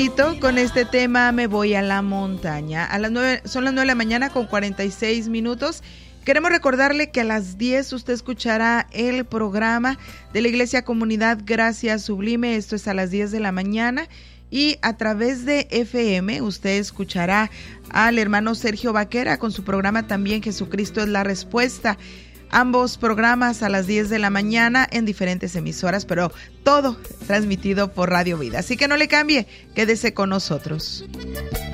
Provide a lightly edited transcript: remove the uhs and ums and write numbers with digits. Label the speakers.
Speaker 1: Con este tema me voy a la montaña. Son las 9 de la mañana con 46 minutos. Queremos recordarle que a las 10 usted escuchará el programa de la Iglesia Comunidad Gracia Sublime. Esto es a las 10 de la mañana. Y a través de FM usted escuchará al hermano Sergio Vaquera con su programa también Jesucristo es la Respuesta. Ambos programas a las 10 de la mañana en diferentes emisoras, pero todo transmitido por Radio Vida. Así que no le cambie, quédese con nosotros.